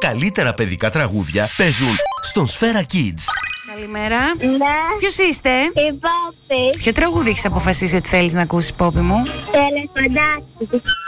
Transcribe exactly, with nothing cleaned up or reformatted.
καλύτερα παιδικά τραγούδια παίζουν στον Σφαίρα Kids. Καλημέρα. Ναι. Ποιος είστε? Η Πόπη. Ποιο τραγούδι έχεις αποφασίσει ότι θέλεις να ακούσεις, Πόπη μου? Τελεφαντάκι.